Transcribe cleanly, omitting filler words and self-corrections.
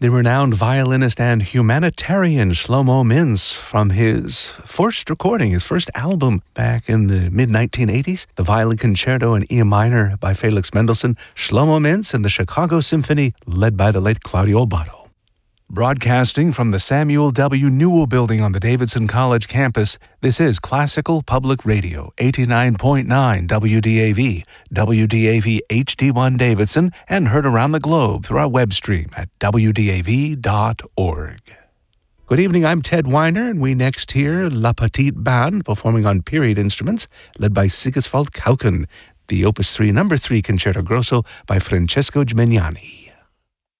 the renowned violinist and humanitarian Shlomo Mintz from his first recording, his first album back in the mid-1980s, the Violin Concerto in E minor by Felix Mendelssohn, Shlomo Mintz and the Chicago Symphony led by the late Claudio Abbado. Broadcasting from the Samuel W. Newell Building on the Davidson College campus, this is Classical Public Radio, 89.9 WDAV, WDAV HD1 Davidson, and heard around the globe through our web stream at wdav.org. Good evening, I'm Ted Weiner, and we next hear La Petite Bande performing on period instruments, led by Sigiswald Kauken, the Opus 3 No. 3 Concerto Grosso by Francesco Gimignani.